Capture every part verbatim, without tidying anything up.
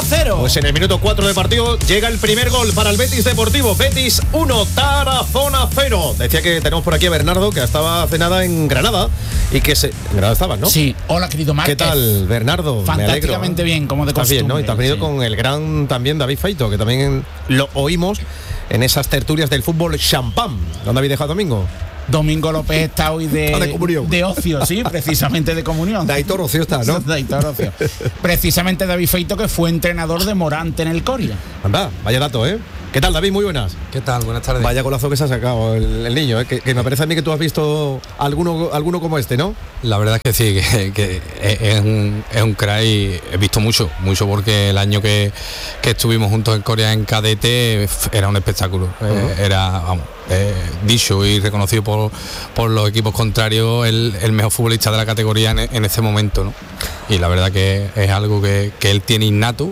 cero. Pues en el minuto cuatro de partido llega el primer gol para el Betis Deportivo. Betis uno, Tarazona cero. Decía que tenemos por aquí a Bernardo, que estaba hace nada en Granada y que se... En Granada estabas, ¿no? Sí. Hola, querido Márquez. ¿Qué tal, Bernardo? Fantásticamente bien, como de costumbre. Bien, ¿no? Y te has venido sí. con el gran también David Feito, que también lo oímos en esas tertulias del fútbol champán. ¿Dónde habéis dejado Domingo? Domingo López está hoy de, de, comunión. de ocio, sí, precisamente de comunión. De Aitor Ocio está, ¿no? De Aitor Ocio. Precisamente David Feito, que fue entrenador de Morante en el Coria. Anda, vaya dato, ¿eh? ¿Qué tal, David? Muy buenas. ¿Qué tal? Buenas tardes. Vaya golazo que se ha sacado el, el niño, ¿eh? que, que me parece a mí que tú has visto alguno, alguno como este, ¿no? La verdad es que sí, que, que es un, es un crack y he visto mucho, mucho porque el año que, que estuvimos juntos en Corea en cadete era un espectáculo. Uh-huh. eh, era, vamos, eh, dicho y reconocido por, por los equipos contrarios, el, el mejor futbolista de la categoría en, en este momento, ¿no? Y la verdad que es algo que, que él tiene innato,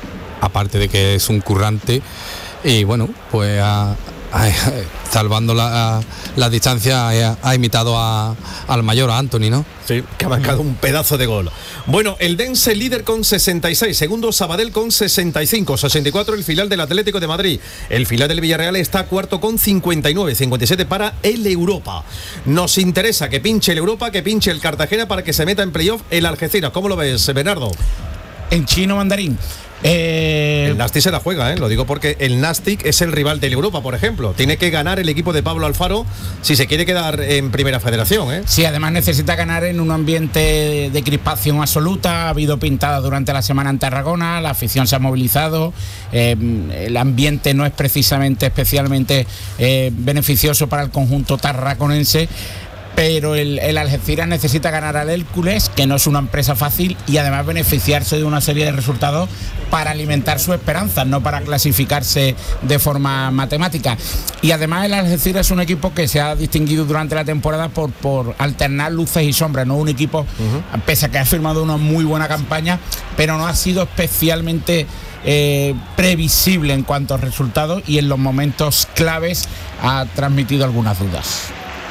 aparte de que es un currante. Y bueno, pues a, a, salvando la, la distancia ha, ha imitado a, al mayor, a Anthony, ¿no? Sí, que ha marcado un pedazo de gol. Bueno, el Dense líder con sesenta y seis, segundo Sabadell con sesenta y cinco, sesenta y cuatro el filial del Atlético de Madrid. El filial del Villarreal está cuarto con cincuenta y nueve, cincuenta y siete para el Europa. Nos interesa que pinche el Europa, que pinche el Cartagena para que se meta en playoff el Algeciras. ¿Cómo lo ves, Bernardo? En chino mandarín. Eh... El Nastic se la juega, ¿eh? Lo digo porque el Nastic es el rival del Europa, por ejemplo. Tiene que ganar el equipo de Pablo Alfaro si se quiere quedar en Primera Federación, ¿eh? Sí, además necesita ganar en un ambiente de crispación absoluta. Ha habido pintadas durante la semana en Tarragona, la afición se ha movilizado, eh, el ambiente no es precisamente especialmente eh, beneficioso para el conjunto tarraconense. Pero el, el Algeciras necesita ganar al Hércules, que no es una empresa fácil, y además beneficiarse de una serie de resultados para alimentar sus esperanzas, no para clasificarse de forma matemática. Y además el Algeciras es un equipo que se ha distinguido durante la temporada por, por alternar luces y sombras, no un equipo, uh-huh. pese a que ha firmado una muy buena campaña, pero no ha sido especialmente eh, previsible en cuanto a resultados, y en los momentos claves ha transmitido algunas dudas.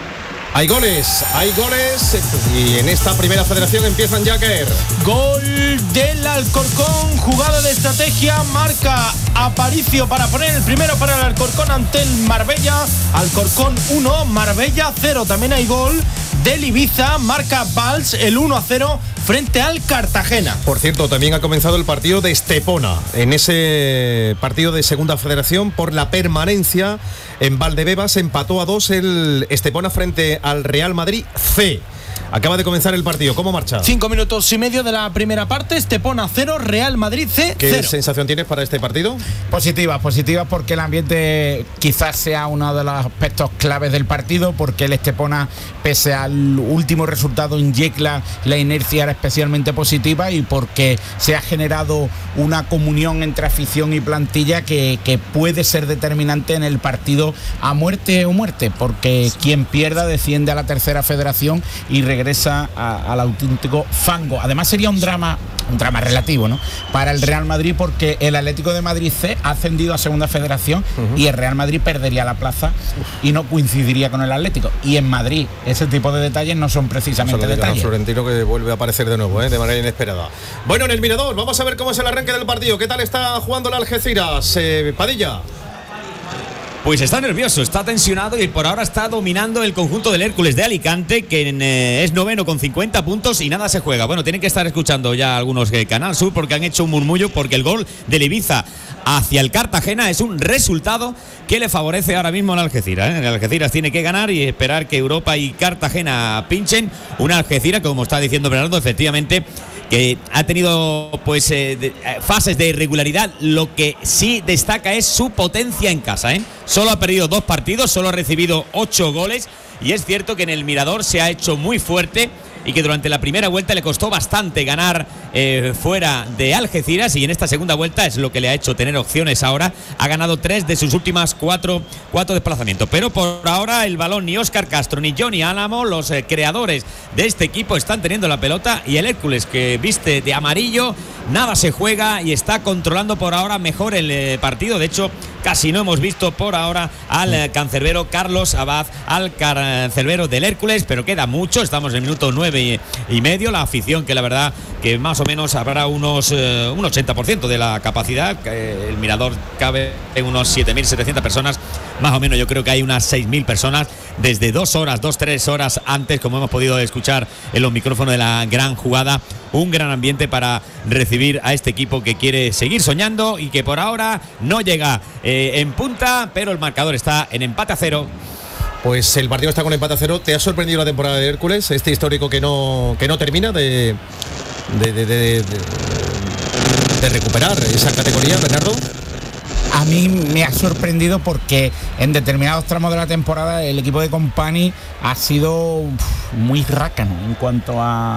Hay goles, hay goles y en esta Primera Federación empiezan ya a caer. Gol del Alcorcón, jugada de estrategia, marca Aparicio para poner el primero para el Alcorcón ante el Marbella. Alcorcón uno, Marbella cero. También hay gol del Ibiza, marca Valls el uno a cero frente al Cartagena. Por cierto, también ha comenzado el partido de Estepona, en ese partido de Segunda Federación por la permanencia en Valdebebas. Empató a dos el Estepona frente al Real Madrid C. Acaba de comenzar el partido, ¿cómo marcha? Cinco minutos y medio de la primera parte, Estepona cero, Real Madrid C ¿Qué cero. sensación tienes para este partido? Positivas, positivas porque el ambiente quizás sea uno de los aspectos claves del partido, porque el Estepona, pese al último resultado en Yecla, la inercia era especialmente positiva, y porque se ha generado una comunión entre afición y plantilla que, que puede ser determinante en el partido a muerte o muerte, porque quien pierda desciende a la tercera federación y regresa a, al auténtico fango. Además sería un drama, un drama relativo, ¿no?, para el Real Madrid, porque el Atlético de Madrid C ha ascendido a Segunda Federación, uh-huh. y el Real Madrid perdería la plaza y no coincidiría con el Atlético. Y en Madrid ese tipo de detalles no son precisamente no detalles. Florentino, que vuelve a aparecer de nuevo, ¿eh?, de manera inesperada. Bueno, en el Mirador vamos a ver cómo es el arranque del partido. ¿Qué tal está jugando el Algeciras, eh, Padilla? Pues está nervioso, está tensionado y por ahora está dominando el conjunto del Hércules de Alicante, que eh, es noveno con cincuenta puntos y nada se juega. Bueno, tienen que estar escuchando ya algunos de Canal Sur porque han hecho un murmullo, porque el gol del Ibiza hacia el Cartagena es un resultado que le favorece ahora mismo al Algeciras, ¿eh? El Algeciras tiene que ganar y esperar que Europa y Cartagena pinchen. Una Algeciras, como está diciendo Bernardo, efectivamente, que ha tenido pues eh, de, eh, fases de irregularidad. Lo que sí destaca es su potencia en casa, ¿eh? Solo ha perdido dos partidos, solo ha recibido ocho goles, y es cierto que en el Mirador se ha hecho muy fuerte y que durante la primera vuelta le costó bastante ganar eh, fuera de Algeciras, y en esta segunda vuelta es lo que le ha hecho tener opciones ahora. Ha ganado tres de sus últimas cuatro, cuatro desplazamientos, pero por ahora el balón ni Óscar Castro ni Johnny Álamo, los eh, creadores de este equipo, están teniendo la pelota, y el Hércules, que viste de amarillo, nada se juega y está controlando por ahora mejor el eh, partido. De hecho, casi no hemos visto por ahora al eh, cancerbero Carlos Abad, al cancerbero del Hércules, pero queda mucho, estamos en el minuto nueve y, y medio, la afición que la verdad que más o menos habrá unos eh, un ochenta por ciento de la capacidad, eh, el mirador cabe en unos siete mil setecientas personas, más o menos yo creo que hay unas seis mil personas desde dos horas, dos, tres horas antes, como hemos podido escuchar en los micrófonos de la gran jugada, un gran ambiente para recibir a este equipo que quiere seguir soñando y que por ahora no llega eh, en punta, pero el marcador está en empate a cero. Pues el partido está con empate a cero. ¿Te ha sorprendido la temporada de Hércules, este histórico que no, que no termina de, de, de, de, de, de recuperar esa categoría, Bernardo? A mí me ha sorprendido porque en determinados tramos de la temporada el equipo de Company ha sido uf, muy rácano en cuanto a